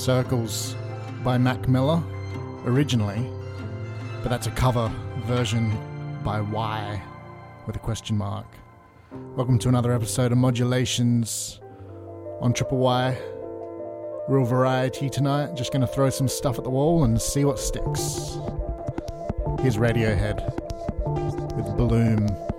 Circles by Mac Miller originally, but that's a cover version by Y with a question mark. Welcome to another episode of Modulations on Triple Y. Real variety tonight, just going to throw some stuff at the wall and see what sticks. Here's Radiohead with Bloom.